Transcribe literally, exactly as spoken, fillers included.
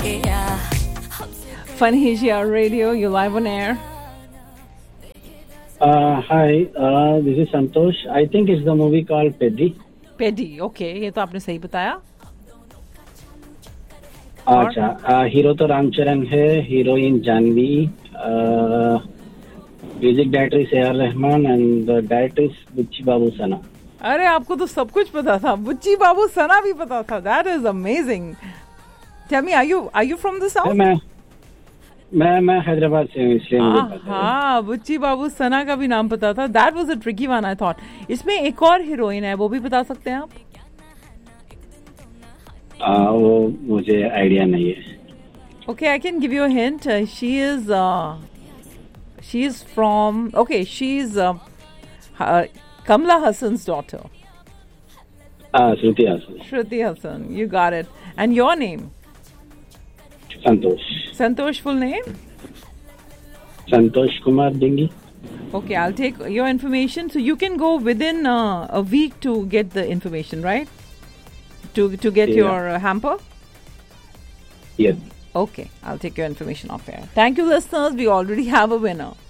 Fun Asia Radio, you live on air. Uh, hi, uh, this is Santosh. I think it's the movie called Peddi. Peddi, okay, ये तो आपने सही बताया. अच्छा, hero तो रामचरण है, heroine Janvi, music director is A R Rahman and director is बुच्ची बाबू सना. अरे आपको तो सब कुछ पता था. बुच्ची बाबू सना भी पता था. That is amazing. Tell me, are you are you from the south? मैं मैं मैं हैदराबाद से हूँ, इसलिए मुझे पता है. हाँ, बुच्ची बाबू सना का भी नाम पता था. That was a tricky one, I thought. इसमें एक और हीरोइन है, वो भी बता सकते हैं आप? आ, वो मुझे आइडिया नहीं है. Okay, I can give you a hint. Uh, she is uh, she is from okay. She's uh, uh, Kamala Hassan's daughter. Ah, Shruti Hassan. Shruti Hassan, you got it. And your name? Santosh. Santosh, full name? Santosh Kumar Dingi. Okay, I'll take your information. So you can go within uh, a week to get the information, right? To to get Yeah. your uh, hamper? Yes. Okay, I'll take your information off air. Thank you, listeners. We already have a winner.